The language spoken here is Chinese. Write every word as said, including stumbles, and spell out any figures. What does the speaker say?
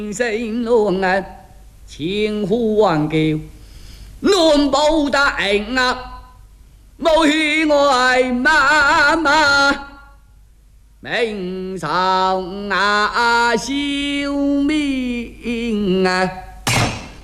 神龙啊，千呼万叫，乱步大应啊，无许我妈妈。明上啊，小命啊！